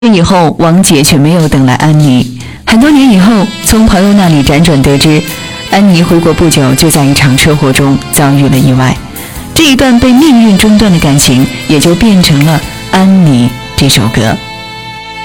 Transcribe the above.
以后，王姐却没有等来安妮。很多年以后，从朋友那里辗转得知，安妮回国不久就在一场车祸中遭遇了意外。这一段被命运中断的感情，也就变成了《安妮》这首歌。